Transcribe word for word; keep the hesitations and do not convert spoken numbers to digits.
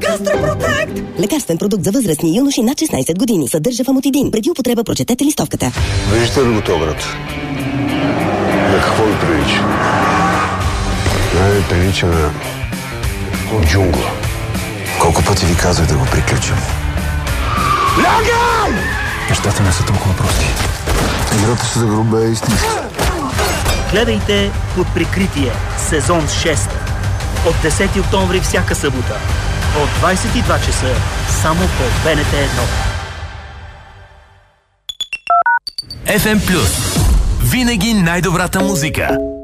Гастропротект! Лекарствен продукт за възрастни и юноши над шестнайсет години. Съдържа фамотидин. Преди употреба прочетете листовката. Виждате ли го този град? На какво ви прилича? Най-ви прилича на джунгла. Колко пъти ви казах да го приключим? Лягай! Нещата не са толкова прости. Играта се загрубе е истинска. Гледайте Под прикритие, сезон шест. От десети октомври всяка събота. От двайсет и два часа. Само по БНТ едно. еф ем Плюс. Винаги най-добрата музика.